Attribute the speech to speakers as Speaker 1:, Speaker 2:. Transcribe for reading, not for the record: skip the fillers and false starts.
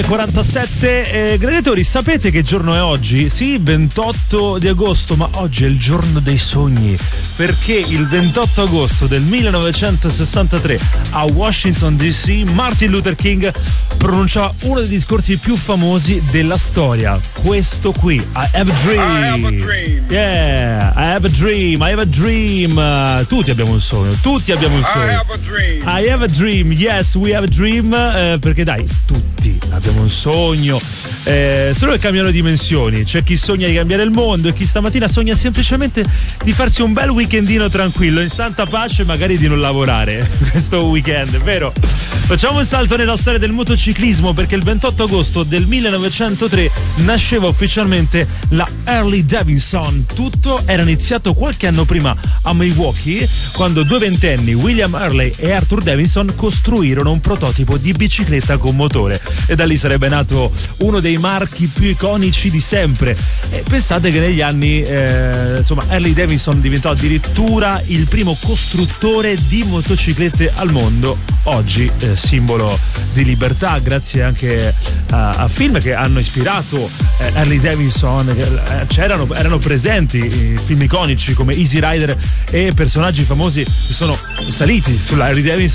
Speaker 1: 47. Gladiatori, sapete che giorno è oggi? Sì, 28 di agosto, ma oggi è il giorno dei sogni, perché il 28 agosto del 1963 a Washington DC Martin Luther King pronunciava uno dei discorsi più famosi della storia, questo qui: I have a dream.
Speaker 2: I have a dream.
Speaker 1: Yeah, I have a dream, I have a dream. Tutti abbiamo un sogno, tutti abbiamo un sogno.
Speaker 2: I have a dream.
Speaker 1: I have a dream, yes, we have a dream, perché dai, tutti abbiamo un sogno, solo che cambiano dimensioni. C'è chi sogna di cambiare il mondo e chi stamattina sogna semplicemente di farsi un bel weekendino tranquillo, in santa pace, magari di non lavorare questo weekend, vero? Facciamo un salto nella storia del motociclismo, perché il 28 agosto del 1903 nasceva ufficialmente la Harley Davidson. Tutto era iniziato qualche anno prima a Milwaukee, quando due ventenni, William Harley e Arthur Davidson, costruirono un prototipo di bicicletta con motore, e da lì sarebbe nato uno dei marchi più iconici di sempre. E pensate che negli anni Harley Davidson diventò addirittura il primo costruttore di motociclette al mondo, oggi simbolo di libertà, grazie anche a film che hanno ispirato Harley Davidson, erano presenti in film iconici come Easy Rider, e personaggi famosi che sono saliti sulla Harley Davidson